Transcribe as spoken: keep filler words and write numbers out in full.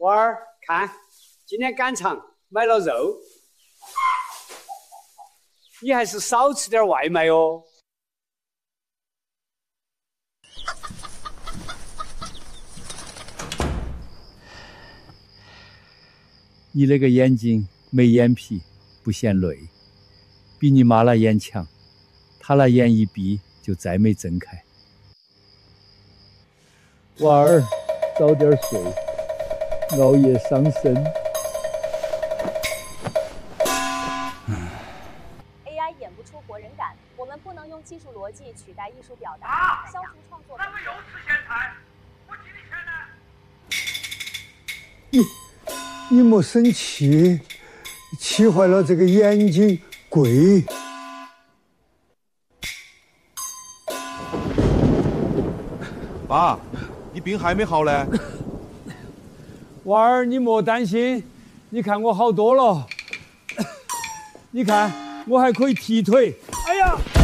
娃儿，看，今天赶场买了肉，你还是少吃点外卖哦。 你那个眼睛没眼皮，不嫌累，比你妈那眼强，她那眼一闭就再没睁开。娃儿，早点睡，熬夜伤身。 A I 演不出活人感，我们不能用技术逻辑取代艺术表达， 啊、 消除创作。 咱们又吃咸菜，我给你你钱呢。 你莫生气，气坏了这个眼睛贵。 爸，你病还没好呢。 娃儿，你莫担心，你看我好多了。你看，我还可以踢腿。哎呀！